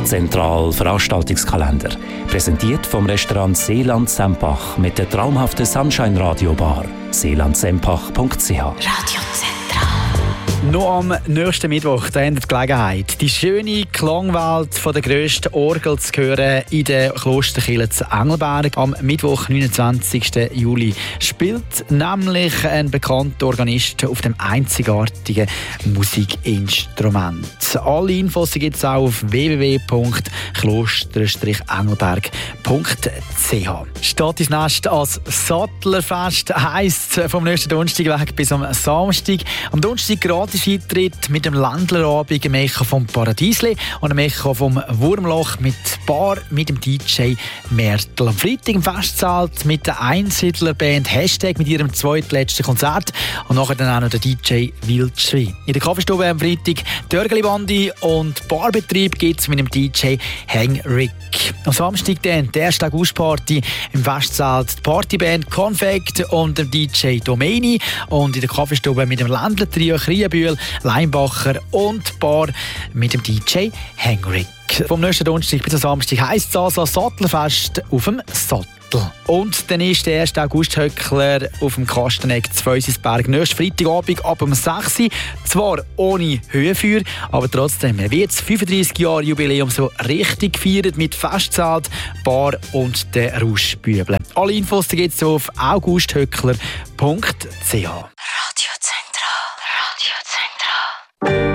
Zentral Veranstaltungskalender. Präsentiert vom Restaurant Seeland Sempach mit der traumhaften Sunshine Radio Bar. seelandsempach.ch. Radio Zentral. Noch am nächsten Mittwoch endet die Gelegenheit, die schöne Klangwelt von der grössten Orgel zu hören in der Klosterkirche zu Engelberg. Am Mittwoch, 29. Juli, spielt nämlich ein bekannter Organist auf dem einzigartigen Musikinstrument. Alle Infos gibt es auch auf www.kloster-engelberg.ch. Steht ins Nest als Sattlerfest, heisst vom nächsten Donnerstag weg bis am Samstag. Am Donnerstag gratis Eintritt mit dem Ländlerabend, dem Echo vom Paradiesli und dem Echo vom Wurmloch mit Bar mit dem DJ Mertel. Am Freitag im Festzelt mit der Einsiedlerband Hashtag mit ihrem zweitletzten Konzert und nachher dann auch noch der DJ Wildschwein. In der Kaffeestube am Freitag Dörgeli-Bandi und Barbetrieb gibt es mit dem DJ Hangrick. Am Samstag dann die erste August-Party im Festzelt, die Partyband Confect und dem DJ Domeni und in der Kaffeestube mit dem Ländler-Trio Krienbühl, Leinbacher und Bar mit dem DJ Hangrick. Vom nächsten Donnerstag bis zum Samstag heisst es also Sattlerfest auf dem Sattel. Und dann ist der 1. August-Höckler auf dem Kasteneck zu Feusisberg. Nächsten Freitagabend ab um 6 Uhr. Zwar ohne Höhenfeuer, aber trotzdem wird das 35 Jahre Jubiläum so richtig gefeiert mit Festzelt, Bar und den Rauschbübeln. Alle Infos gibt es auf augusthöckler.ch.